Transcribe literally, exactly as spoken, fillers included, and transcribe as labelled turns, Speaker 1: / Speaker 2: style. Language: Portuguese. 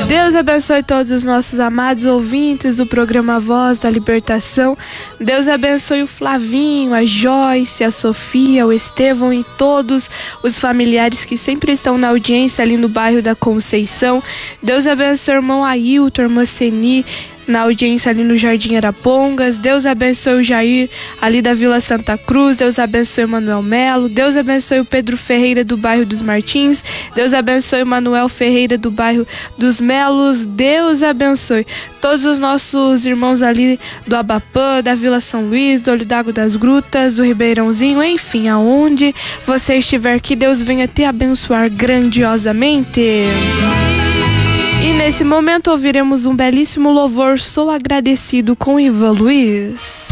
Speaker 1: Deus abençoe todos os nossos amados ouvintes do programa Voz da Libertação. Deus abençoe o Flavinho, a Joyce, a Sofia, o Estevão e todos os familiares que sempre estão na audiência ali no bairro da Conceição. Deus abençoe o irmão Ailton, a irmã Seni, na audiência ali no Jardim Arapongas. Deus abençoe o Jair ali da Vila Santa Cruz. Deus abençoe o Manuel Melo. Deus abençoe o Pedro Ferreira do bairro dos Martins. Deus abençoe o Manuel Ferreira do bairro dos Melos. Deus abençoe todos os nossos irmãos ali do Abapã, da Vila São Luís, do Olho d'Água das Grutas, do Ribeirãozinho, enfim, aonde você estiver, que Deus venha te abençoar grandiosamente. E nesse momento ouviremos um belíssimo louvor, Sou Agradecido, com Ivan Luiz.